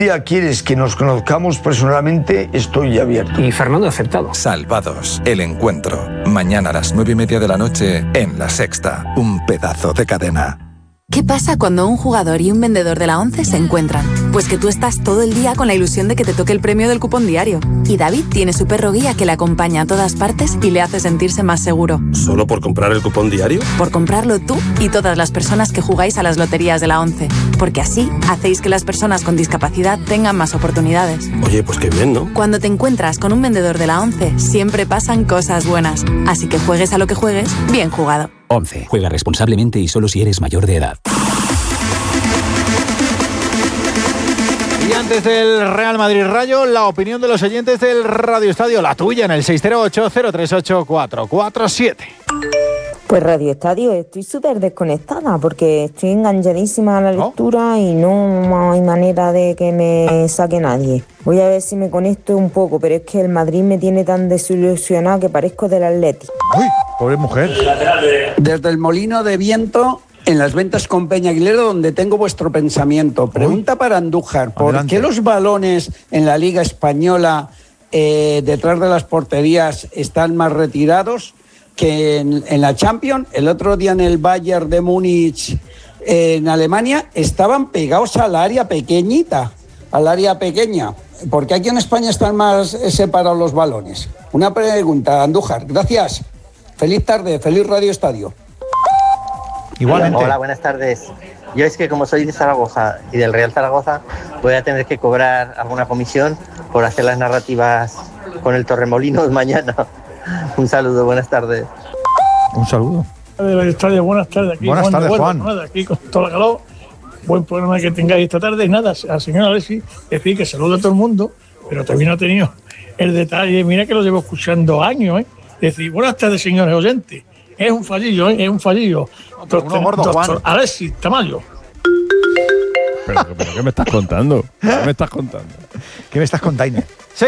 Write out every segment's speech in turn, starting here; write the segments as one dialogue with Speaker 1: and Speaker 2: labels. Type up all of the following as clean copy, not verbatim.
Speaker 1: día quieres que nos conozcamos personalmente, estoy abierto.
Speaker 2: Y Fernando aceptado.
Speaker 3: Salvados, el encuentro. Mañana a las 9:30 de la noche en La Sexta. Un pedazo de cadena.
Speaker 4: ¿Qué pasa cuando un jugador y un vendedor de la ONCE se encuentran? Pues que tú estás todo el día con la ilusión de que te toque el premio del cupón diario. Y David tiene su perro guía que le acompaña a todas partes y le hace sentirse más seguro.
Speaker 5: ¿Solo por comprar el cupón diario?
Speaker 4: Por comprarlo tú y todas las personas que jugáis a las loterías de la ONCE. Porque así hacéis que las personas con discapacidad tengan más oportunidades.
Speaker 5: Oye, pues qué bien, ¿no?
Speaker 4: Cuando te encuentras con un vendedor de la ONCE, siempre pasan cosas buenas. Así que juegues a lo que juegues, bien jugado.
Speaker 6: ONCE. Juega responsablemente y solo si eres mayor de edad.
Speaker 7: Y antes del Real Madrid Rayo, la opinión de los oyentes del Radio Estadio, la tuya en el 608-038-447.
Speaker 8: Pues Radio Estadio, estoy súper desconectada porque estoy enganchadísima a la lectura y no hay manera de que me saque nadie. Voy a ver si me conecto un poco, pero es que el Madrid me tiene tan desilusionada que parezco del Atlético.
Speaker 7: ¡Uy, pobre mujer!
Speaker 9: Desde el Molino de Viento, en las ventas con Peña Aguilera, donde tengo vuestro pensamiento. Pregunta para Andújar, ¿por
Speaker 7: Adelante.
Speaker 9: qué los balones en la Liga Española detrás de las porterías están más retirados que en la Champions? El otro día en el Bayern de Múnich, en Alemania, estaban pegados al área pequeñita, al área pequeña. ¿Por qué aquí en España están más separados los balones? Una pregunta, Andújar. Gracias. Feliz tarde, feliz Radio Estadio.
Speaker 7: Igualmente.
Speaker 10: Hola, buenas tardes. Yo es que como soy de Zaragoza y del Real Zaragoza, voy a tener que cobrar alguna comisión por hacer las narrativas con el Torremolinos mañana. Un saludo, buenas tardes.
Speaker 7: Un saludo.
Speaker 11: Buenas tardes. Aquí
Speaker 7: Buenas tardes, Juan.
Speaker 11: Nada, aquí con toda la calor. Buen programa que tengáis esta tarde. Y nada, al señor Alexis decir que saluda a todo el mundo, pero también no ha tenido el detalle. Mira que lo llevo escuchando años, ¿eh? Decir, buenas tardes, señores oyentes. Es un fallillo, ¿eh? Es un fallillo. Doctor Alexis Tamayo.
Speaker 12: ¿Pero qué me estás contando? ¿Qué me estás contando?
Speaker 7: ¿Qué me estás contando?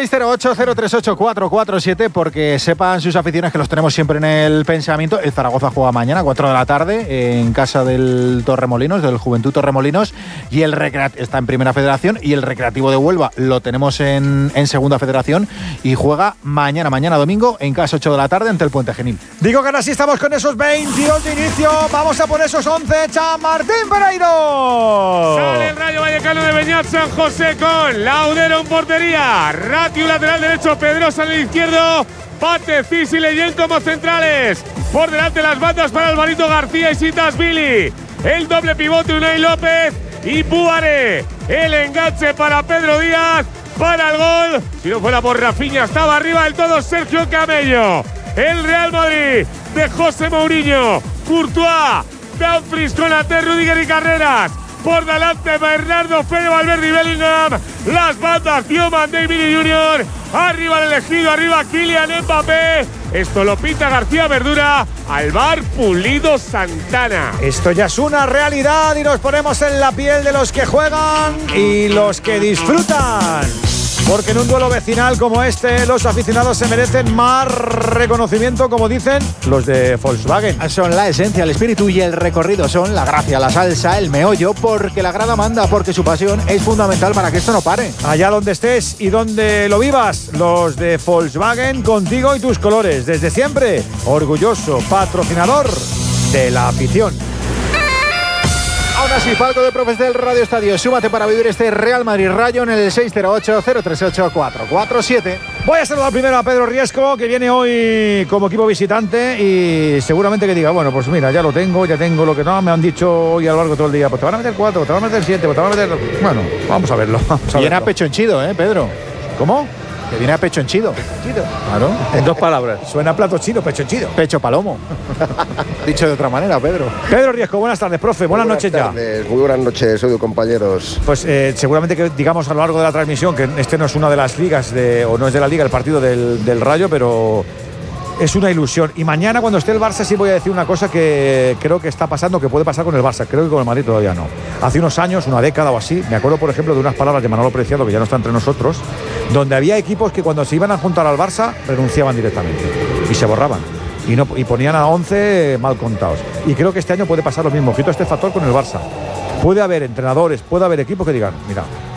Speaker 7: 608-038-447, porque sepan sus aficiones que los tenemos siempre en el pensamiento. El Zaragoza juega mañana a 4 de la tarde en casa del Torremolinos, del Juventud Torremolinos, y el está en Primera Federación, y el Recreativo de Huelva lo tenemos en Segunda Federación, y juega mañana domingo en casa 8 de la tarde ante el Puente Genil. Digo que ahora sí estamos con esos 22 de inicio. Vamos a por esos 11. Chamartín Pereiro.
Speaker 13: Sale el Rayo Vallecano de Beñat San José con Laudero en portería. Ratio lateral derecho, Pedrosa en el izquierdo, Pate, Cis y Leyen como centrales. Por delante las bandas para Alvarito García y Sitasvili. El doble pivote Unai López y Buare. El enganche para Pedro Díaz, para el gol. Si no fuera por Rafinha, estaba arriba del todo Sergio Camello. El Real Madrid de José Mourinho, Courtois, Dumfries con Ate, Rudiger y Carreras. Por delante Bernardo, Fede Valverde y Bellingham. Las bandas, Tioman, David Jr. Arriba el elegido, arriba Kylian Mbappé. Esto lo pinta García Verdura. Alvar Pulido Santana.
Speaker 7: Esto ya es una realidad y nos ponemos en la piel de los que juegan y los que disfrutan. Porque en un duelo vecinal como este, los aficionados se merecen más reconocimiento, como dicen los de Volkswagen. Son la esencia, el espíritu y el recorrido. Son la gracia, la salsa, el meollo, porque la grada manda, porque su pasión es fundamental para que esto no pare. Allá donde estés y donde lo vivas, los de Volkswagen contigo y tus colores. Desde siempre, orgulloso patrocinador de la afición. Ahora sí, palco de profes del Radio Estadio. Súmate para vivir este Real Madrid Rayo en el 608-038-447. Voy a saludar primero a Pedro Riesco, que viene hoy como equipo visitante y seguramente que diga, bueno, pues mira, ya tengo lo que no me han dicho hoy a lo largo de todo el día. Pues te van a meter 4, te van a meter 7, pues te van a meter... Bueno, vamos a verlo. Viene a pecho henchido, Pedro. ¿Cómo? Que viene a pecho henchido. Claro. En 2 palabras. Suena a plato chino, pecho henchido. Pecho palomo. Dicho de otra manera, Pedro. Pedro Riesco, buenas tardes, profe. Buenas noches tardes.
Speaker 14: Muy buenas noches, compañeros.
Speaker 7: Pues seguramente que digamos a lo largo de la transmisión que este no es una de las ligas, o no es de la liga el partido del Rayo, pero es una ilusión. Y mañana cuando esté el Barça sí voy a decir una cosa que creo que está pasando, que puede pasar con el Barça. Creo que con el Madrid todavía no. Hace unos años, una década o así, me acuerdo por ejemplo de unas palabras de Manolo Preciado, que ya no está entre nosotros, donde había equipos que cuando se iban a juntar al Barça renunciaban directamente y se borraban y ponían a 11 mal contados. Y creo que este año puede pasar lo mismo. Ojito a este factor con el Barça. Puede haber entrenadores, puede haber equipos que digan, mira,